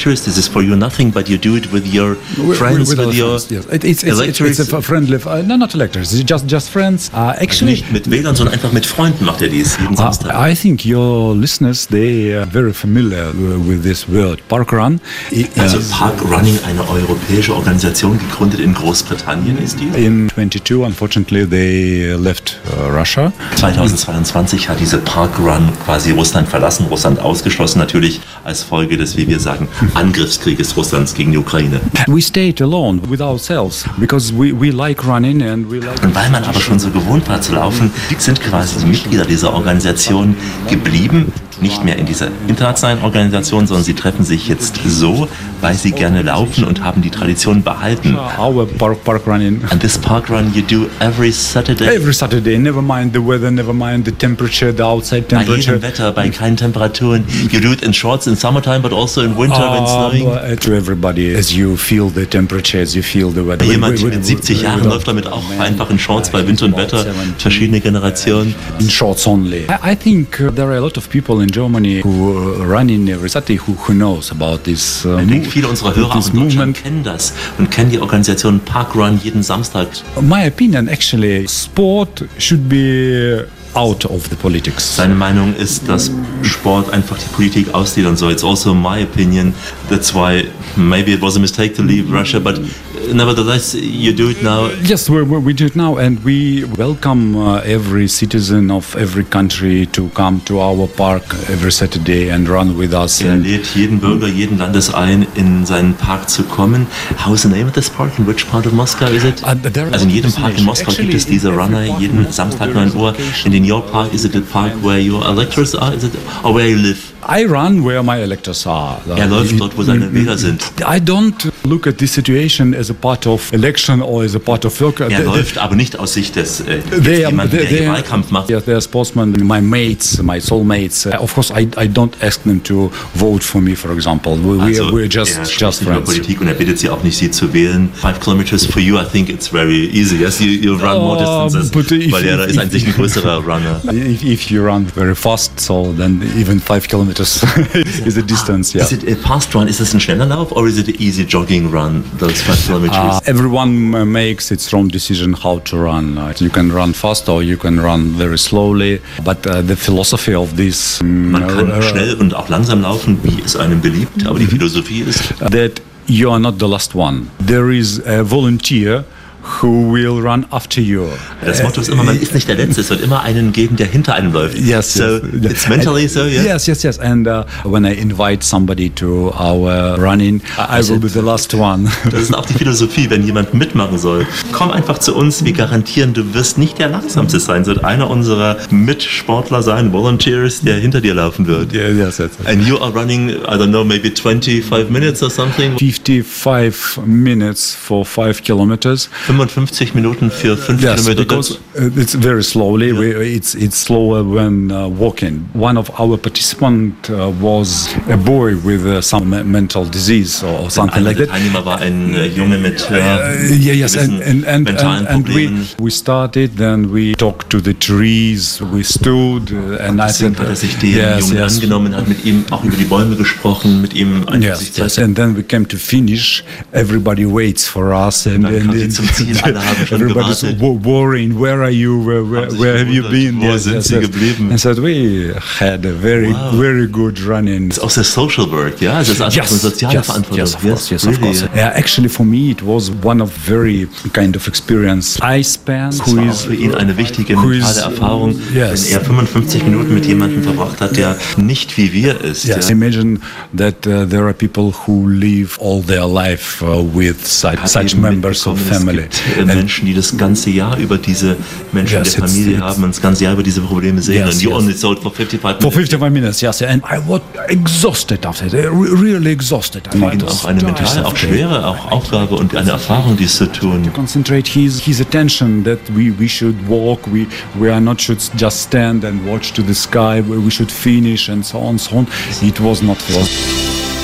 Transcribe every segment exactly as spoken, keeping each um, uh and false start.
electors? This is for you nothing, but you do it with your friends, with, with, with your friends, yes. it, it's, it's, electors? It's a friendly, uh, no, not electors, it's just, just friends. Uh, actually, also nicht mit Wählern, sondern einfach mit Freunden macht er dies jeden Samstag. Uh, I think your listeners, they are very familiar with this word, Parkrun. Also Parkrunning, eine europäische Organisation, gegründet in Großbritannien ist die. In twenty-two, unfortunately, they left uh, Russia. zweitausendzweiundzwanzig hat diese Parkrun quasi Russland verlassen, Russland ausgeschlossen, natürlich als Folge des, wie wir sagen, Angriffskrieges Russlands gegen die Ukraine. We stayed alone with ourselves because we, we like running and we like. Und weil man aber schon so gewohnt war zu laufen, sind quasi die Mitglieder dieser Organisation geblieben. Nicht mehr in dieser internationalen Organisation, sondern sie treffen sich jetzt so, weil sie gerne laufen und haben die Tradition behalten. Our park, park running. And this park run you do every Saturday? Every Saturday, never mind the weather, never mind the temperature, the outside temperature. Bei jedem Wetter, bei keinen Temperaturen. You do it in shorts in summertime, but also in winter uh, when snowing. Uh, to everybody, as you feel the temperature, as you feel the weather. Jemand mit siebzig Jahren läuft damit auch einfach in Shorts bei Wind und Wetter. Verschiedene Generationen. In shorts only. I, I think uh, there are a lot of people in Germany who run in every Saturday who, who knows about this. Uh, ich denke, viele unserer Hörer aus Deutschland kennen das und kennen die Organisation Parkrun jeden Samstag. My opinion, actually, sport should be out of the politics. Seine Meinung ist, dass Sport einfach die Politik ausgliedern soll. It's also my opinion. That's why maybe it was a mistake to leave Russia, but nevertheless, you do it now. Yes, we, we do it now, and we welcome uh, every citizen of every country to come to our park every Saturday and run with us. Er lädt jeden Bürger, jeden Landes ein, in seinen Park zu kommen. How's the name of this park? In which part of Moscow is it? Uh, also in jedem Park in Moskau gibt es diese Runner, jeden Samstag neun Uhr. And in your park, is it a park where your electors are? Is it, or where you live? I run where my electors are. Er läuft dort, wo seine Wähler sind. I don't look at this situation as a part of election or as a part of work. Er they, läuft aber nicht aus Sicht des äh, they, jemanden, der they, hier Wahlkampf macht. Yes, they are sportsmen, my mates, my soulmates. Uh, of course, I, I don't ask them to vote for me, for example. We, also, we're just, er just friends. Politik und er bittet sie auch nicht, sie zu wählen. Five kilometers for you, I think it's very easy. Yes, you, you run more distances. Uh, weil er ist an sich ein größerer Runner. If, if you run very fast, so then even five kilometers is a distance. Yeah. Is it a fast run? Is this a schneller Lauf or is it an easy jogging run? Those five kilometers. Uh, everyone uh, makes its own decision how to run. Uh, you can run fast or you can run very slowly. But uh, the philosophy of this. Um, Man kann uh, schnell und auch langsam laufen, wie es einem beliebt. Aber die Philosophie ist, that you are not the last one. There is a volunteer who will run after you. Das Motto ist immer, man ist nicht der Letzte, es wird immer einen geben, der hinter einem läuft. Yes, so yes. It's mentally and, so, yeah? Yes, yes, yes. And uh, when I invite somebody to our running, I will be the last one. Das ist auch die Philosophie, wenn jemand mitmachen soll. Komm einfach zu uns, wir garantieren, du wirst nicht der Langsamste sein, es wird einer unserer Mitsportler sein, Volunteers, der hinter dir laufen wird. Yeah, yes, yes. And you are running, I don't know, maybe twenty-five minutes or something? fifty-five minutes for five kilometers. fünfundfünfzig Minuten für fünf yes, Kilometer. Because uh, it's very slowly. Yeah. We, it's it's slower when uh, walking. One of our participants uh, was a boy with uh, some me mental disease or, or something like that. Der Teilnehmer war ein äh, Junge mit äh, uh, yeah, yes, and and and, mentalen and, and Problemen. we we started. Then we talked to the trees. We stood uh, and I said, hat er sich den yes, Jungen yes. angenommen, hat mit ihm auch über die Bäume gesprochen, mit ihm ein yes, yes. And then we came to finish. Everybody waits for us, and, dann and, kam sie zum Ziel. Alle haben schon everybody's gewartet. worrying. Where are you? Where, where, where have you been? Wo sind sie geblieben? And so we had a very, wow. very good running. It's also social work, yeah? Es ist einfach yes, eine soziale yes, Verantwortung. Yes, of course, yes, really. of course. Yeah, actually, for me, it was one of very kind of experience I spent. Es war auch für ihn eine wichtige mentale Erfahrung, yes. wenn er fünfundfünfzig Minuten mit jemandem verbracht hat, der nicht wie wir ist. Yes, ja? Imagine that uh, there are people who live all their life uh, with such, such members of family. Es gibt Menschen, die das ganze Jahr über diese Menschen yes, der Familie it's, haben und das ganze Jahr über diese Probleme sehen. Yes, and you yes. only sold for fifty-five minutes. For fifty-five minutes, yes. And I was exhausted after that, really exhausted. Für ihn auch eine mentale, auch schwere auch Aufgabe und eine Erfahrung, dies zu tun. To concentrate his, his attention that we, we should walk, we, we are not should just stand and watch to the sky, we should finish and so on and so on. It was not for us.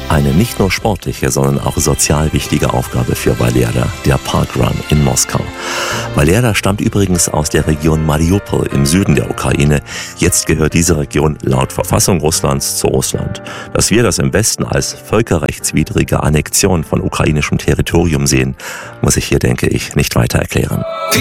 Eine nicht nur sportliche, sondern auch sozial wichtige Aufgabe für Valera, der Parkrun in Moskau. Valera stammt übrigens aus der Region Mariupol im Süden der Ukraine. Jetzt gehört diese Region laut Verfassung Russlands zu Russland. Dass wir das im Westen als völkerrechtswidrige Annexion von ukrainischem Territorium sehen, muss ich hier, denke ich, nicht weiter erklären.